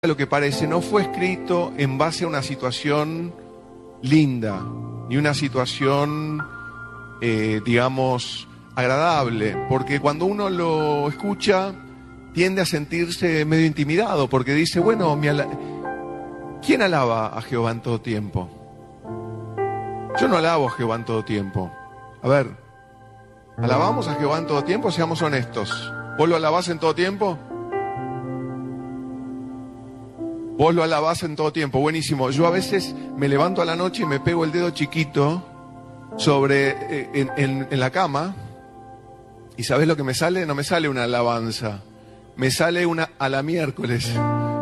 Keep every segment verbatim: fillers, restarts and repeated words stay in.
lo que parece, no fue escrito en base a una situación linda, ni una situación, eh, digamos, agradable, porque cuando uno lo escucha, tiende a sentirse medio intimidado, porque dice, bueno, mi ala... ¿quién alaba a Jehová en todo tiempo? Yo no alabo a Jehová en todo tiempo. A ver, ¿alabamos a Jehová en todo tiempo? Seamos honestos. ¿Vos lo alabás en todo tiempo? Vos lo alabás en todo tiempo, buenísimo. Yo a veces me levanto a la noche y me pego el dedo chiquito sobre eh, en, en, en la cama. ¿Y sabés lo que me sale? No me sale una alabanza, me sale una a la miércoles.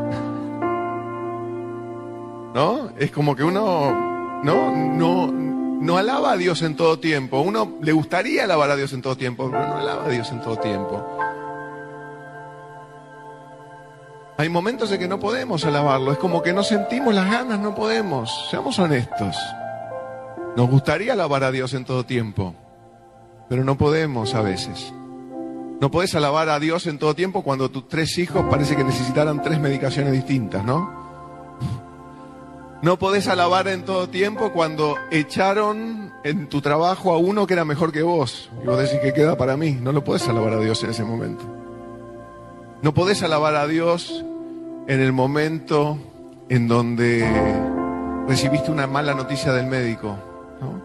¿No? Es como que uno no, no, no alaba a Dios en todo tiempo. Uno le gustaría alabar a Dios en todo tiempo, pero no alaba a Dios en todo tiempo. Hay momentos en que no podemos alabarlo, es como que no sentimos las ganas, no podemos, seamos honestos. Nos gustaría alabar a Dios en todo tiempo, pero no podemos a veces. No podés alabar a Dios en todo tiempo cuando tus tres hijos parece que necesitaran tres medicaciones distintas, ¿no? No podés alabar en todo tiempo cuando echaron en tu trabajo a uno que era mejor que vos, y vos decís que queda para mí. No lo podés alabar a Dios en ese momento. No podés alabar a Dios en el momento en donde recibiste una mala noticia del médico, ¿no?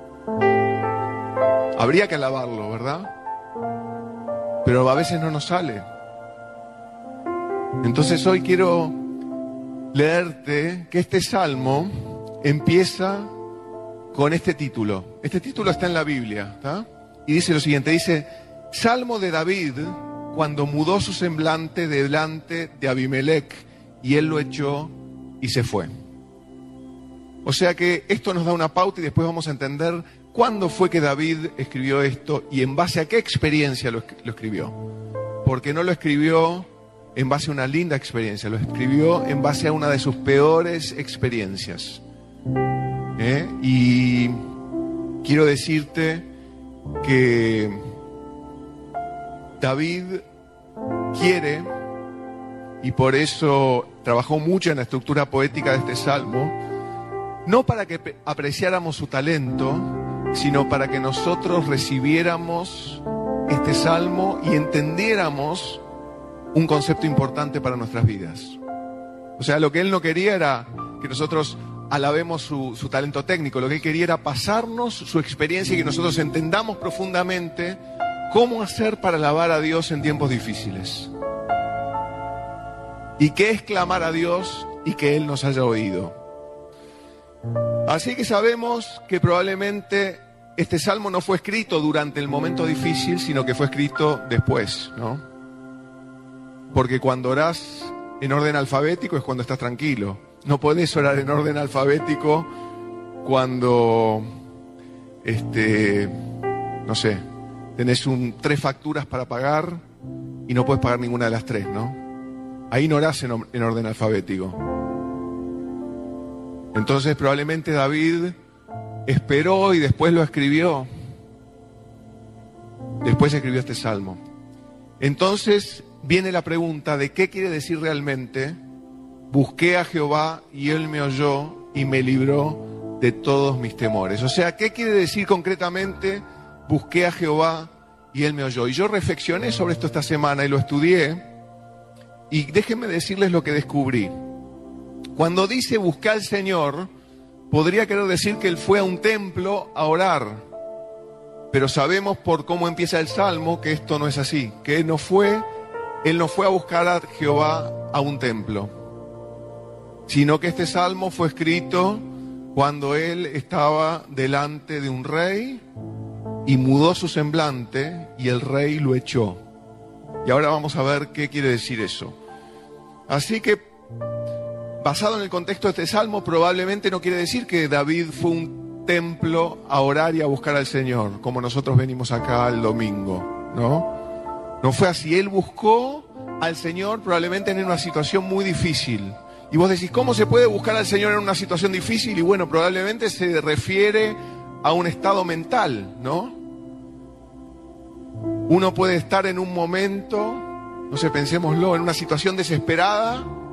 Habría que alabarlo, ¿verdad? Pero a veces no nos sale. Entonces hoy quiero leerte que este salmo empieza con este título. Este título está en la Biblia, ¿tá? Y dice lo siguiente, dice, Salmo de David, cuando mudó su semblante delante de Abimelech, y él lo echó y se fue. O sea que esto nos da una pauta y después vamos a entender cuándo fue que David escribió esto y en base a qué experiencia lo, lo escribió. Porque no lo escribió en base a una linda experiencia, lo escribió en base a una de sus peores experiencias. ¿Eh? Y quiero decirte que David quiere, y por eso trabajó mucho en la estructura poética de este salmo, no para que apreciáramos su talento, sino para que nosotros recibiéramos este salmo y entendiéramos un concepto importante para nuestras vidas. O sea, lo que él no quería era que nosotros alabemos su, su talento técnico, lo que él quería era pasarnos su experiencia y que nosotros entendamos profundamente cómo hacer para alabar a Dios en tiempos difíciles. Y qué es clamar a Dios y que Él nos haya oído. Así que sabemos que probablemente este salmo no fue escrito durante el momento difícil, sino que fue escrito después, ¿no? Porque cuando orás en orden alfabético es cuando estás tranquilo. No podés orar en orden alfabético cuando, este, no sé, tenés un, tres facturas para pagar y no puedes pagar ninguna de las tres, ¿no? Ahí no orás en, en orden alfabético. Entonces probablemente David esperó y después lo escribió. Después escribió este salmo. Entonces viene la pregunta de qué quiere decir realmente: busqué a Jehová y Él me oyó y me libró de todos mis temores. O sea, ¿qué quiere decir concretamente? Busqué a Jehová y Él me oyó. Y yo reflexioné sobre esto esta semana y lo estudié. Y déjenme decirles lo que descubrí. Cuando dice busqué al Señor, podría querer decir que Él fue a un templo a orar. Pero sabemos por cómo empieza el Salmo que esto no es así. Que Él no fue, Él no fue a buscar a Jehová a un templo. Sino que este Salmo fue escrito cuando Él estaba delante de un rey y mudó su semblante y el rey lo echó. Y ahora vamos a ver qué quiere decir eso. Así que, basado en el contexto de este salmo, probablemente no quiere decir que David fue a un templo a orar y a buscar al Señor, como nosotros venimos acá el domingo, ¿no? No fue así. Él buscó al Señor probablemente en una situación muy difícil. Y vos decís, ¿cómo se puede buscar al Señor en una situación difícil? Y bueno, probablemente se refiere a un estado mental, ¿no? Uno puede estar en un momento, no sé, pensémoslo, en una situación desesperada